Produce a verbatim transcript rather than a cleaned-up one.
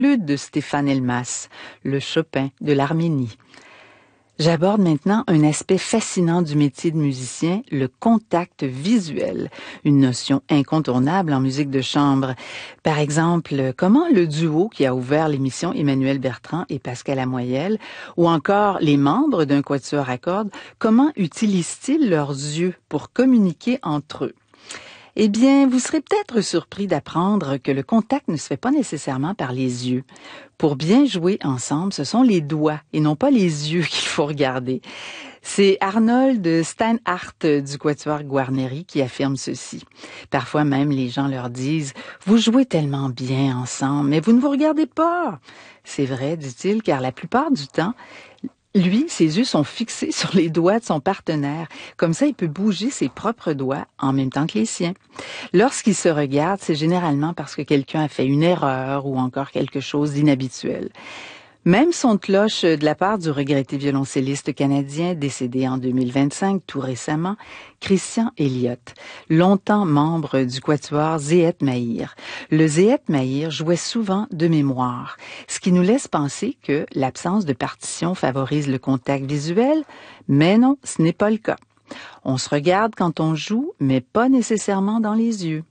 prélude de Stéphane Elmas, le Chopin de l'Arménie. J'aborde maintenant un aspect fascinant du métier de musicien, le contact visuel, une notion incontournable en musique de chambre. Par exemple, comment le duo qui a ouvert l'émission Emmanuel Bertrand et Pascal Lamoyelle, ou encore les membres d'un quatuor à cordes, comment utilisent-ils leurs yeux pour communiquer entre eux? Eh bien, vous serez peut-être surpris d'apprendre que le contact ne se fait pas nécessairement par les yeux. Pour bien jouer ensemble, ce sont les doigts et non pas les yeux qu'il faut regarder. C'est Arnold Steinhardt du quatuor Guarneri qui affirme ceci. Parfois même, les gens leur disent « Vous jouez tellement bien ensemble, mais vous ne vous regardez pas ». C'est vrai, dit-il, car la plupart du temps, lui, ses yeux sont fixés sur les doigts de son partenaire. Comme ça, il peut bouger ses propres doigts en même temps que les siens. Lorsqu'il se regarde, c'est généralement parce que quelqu'un a fait une erreur ou encore quelque chose d'inhabituel. Même son de cloche de la part du regretté violoncelliste canadien décédé en deux mille vingt-cinq, tout récemment, Christian Elliott, longtemps membre du quatuor Zehet Mahir. Le Zehet Mahir jouait souvent de mémoire, ce qui nous laisse penser que l'absence de partition favorise le contact visuel, mais non, ce n'est pas le cas. On se regarde quand on joue, mais pas nécessairement dans les yeux.